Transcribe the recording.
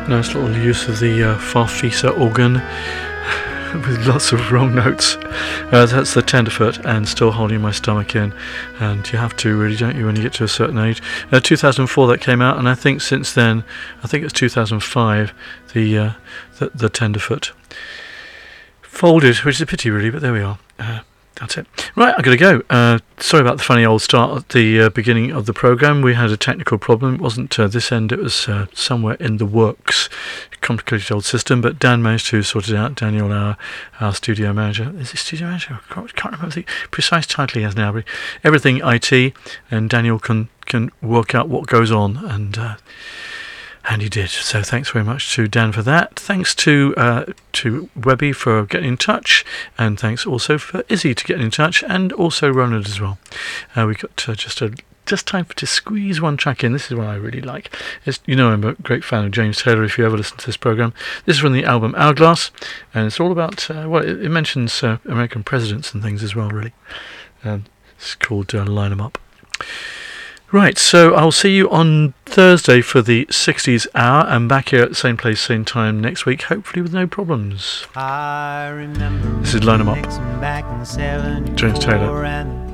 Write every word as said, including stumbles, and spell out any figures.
Nice little use of the uh, Farfisa organ with lots of wrong notes. Uh, that's the Tenderfoot and Still Holding My Stomach In. And you have to really, don't you, when you get to a certain age. Uh, two thousand four that came out, and I think since then, I think it's two thousand five, the, uh, the, the Tenderfoot folded, which is a pity really, but there we are. Uh, That's it. Right, I've got to go. Uh, sorry about the funny old start at the uh, beginning of the programme. We had a technical problem. It wasn't uh, this end, it was uh, somewhere in the works. Complicated old system, but Dan managed to sort it out. Daniel, our, our studio manager. Is he studio manager? I can't, can't remember the precise title he has now. But everything I T, and Daniel can, can work out what goes on, and... Uh, And he did. So thanks very much to Dan for that. Thanks to uh, to Webby for getting in touch, and thanks also for Izzy to get in touch, and also Ronald as well. Uh, we got uh, just a just time for, to squeeze one track in. This is one I really like. It's, you know, I'm a great fan of James Taylor. If you ever listen to this program, this is from the album Hourglass, and it's all about uh, well, it, it mentions uh, American presidents and things as well. Really, um, it's called uh, Line 'Em Up. Right, so I'll see you on Thursday for the sixties hour, and back here at the same place, same time next week, hopefully with no problems. I remember this is Line 'Em Up, James Taylor.